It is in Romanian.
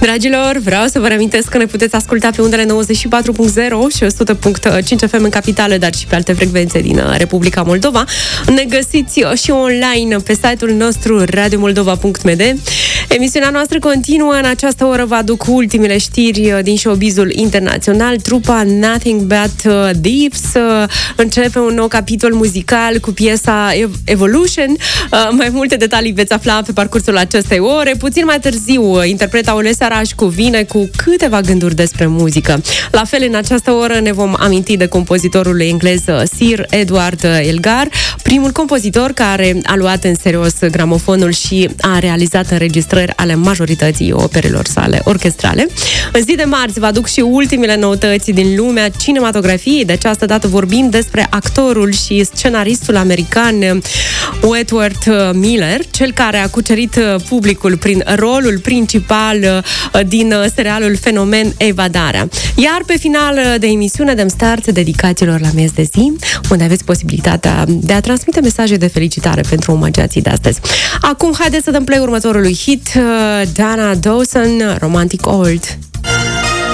Dragilor, vreau să vă reamintesc că ne puteți asculta pe undele 94.0 și 100.5 FM în capitală, dar și pe alte frecvențe din Republica Moldova. Ne găsiți și online pe site-ul nostru radiomoldova.md. Emisiunea noastră continuă. În această oră vă aduc ultimele știri din showbizul internațional. Trupa Nothing But Thieves începe un nou capitol muzical cu piesa Evolution. Mai multe detalii veți afla pe parcursul acestei ore. Puțin mai târziu, interpreta Olesa Rașcu vine cu câteva gânduri despre muzică. La fel, în această oră ne vom aminti de compozitorul englez Sir Edward Elgar, primul compozitor care a luat în serios gramofonul și a realizat înregistrări ale majorității operelor sale orchestrale. În zi de marți vă aduc și ultimele noutăți din lumea cinematografiei. De această dată vorbim despre actorul și scenaristul american Wentworth Miller, cel care a cucerit publicul prin rolul principal din serialul Fenomen Evadarea. Iar pe final de emisiune dăm start dedicațiilor la miez de zi, unde aveți posibilitatea de a transmite mesaje de felicitare pentru omagiații de astăzi. Acum, haideți să dăm play următorului hit, Dana Dawson, Romantic Old.